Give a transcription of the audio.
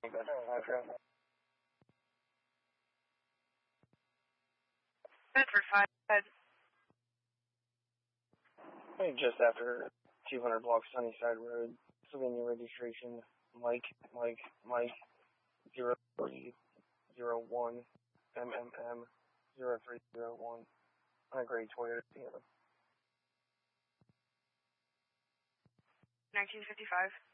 Bedford 5. Hey, just after 200 blocks Sunnyside Road, Sylvania registration, Mike 0301 MMM 0301 on a gray Toyota Sienna. 1955.